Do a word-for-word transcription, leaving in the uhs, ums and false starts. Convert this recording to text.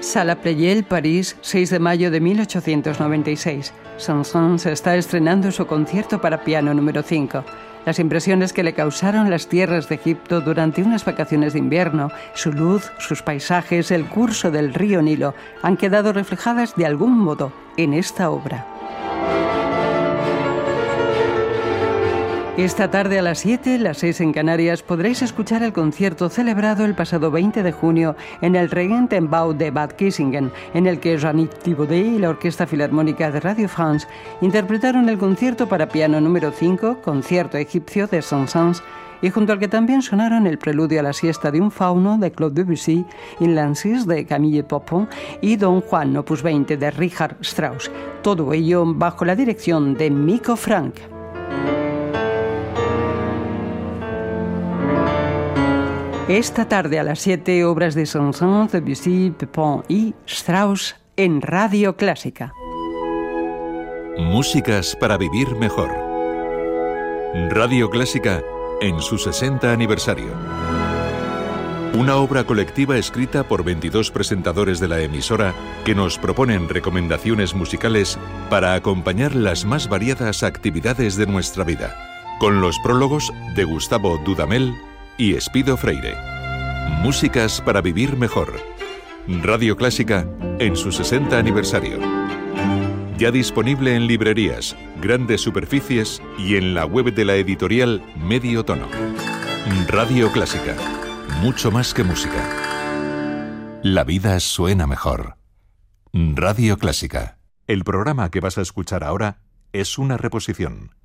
Sala Pleyel, París, seis de mayo de mil ochocientos noventa y seis. Saint-Saëns está estrenando su concierto para piano número cinco. Las impresiones que le causaron las tierras de Egipto durante unas vacaciones de invierno, su luz, sus paisajes, el curso del río Nilo, han quedado reflejadas de algún modo en esta obra. Esta tarde a las siete, las seis en Canarias, podréis escuchar el concierto celebrado el pasado veinte de junio en el Regentenbau de Bad Kissingen, en el que Jeannick Thibaudet y la Orquesta Filarmónica de Radio France interpretaron el concierto para piano número cinco, concierto egipcio de Saint-Saëns, y junto al que también sonaron el preludio a la siesta de un fauno de Claude Debussy, Inlancis de Camille Popon y Don Juan, opus veinte de Richard Strauss. Todo ello bajo la dirección de Miko Frank. Esta tarde a las siete, obras de Saint-Saëns, Debussy, Pepin y Strauss en Radio Clásica. Músicas para vivir mejor. Radio Clásica en su sesenta aniversario. Una obra colectiva escrita por veintidós presentadores de la emisora que nos proponen recomendaciones musicales para acompañar las más variadas actividades de nuestra vida. Con los prólogos de Gustavo Dudamel y Espido Freire. Músicas para vivir mejor. Radio Clásica en su sesenta aniversario. Ya disponible en librerías, grandes superficies y en la web de la editorial Medio Tono. Radio Clásica. Mucho más que música. La vida suena mejor. Radio Clásica. El programa que vas a escuchar ahora es una reposición.